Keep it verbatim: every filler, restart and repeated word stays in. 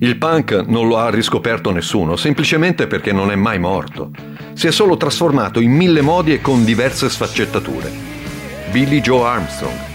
Il punk non lo ha riscoperto nessuno, semplicemente perché non è mai morto. Si è solo trasformato in mille modi e con diverse sfaccettature. Billie Joe Armstrong,